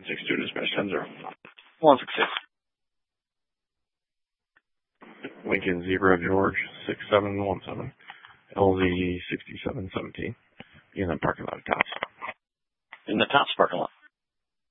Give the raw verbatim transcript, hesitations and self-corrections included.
six two dispatch ten zero. one six six. Lincoln Zebra George six seven one seven. L Z sixty-seven seventeen. In the parking lot of Tops. In the Tops parking lot.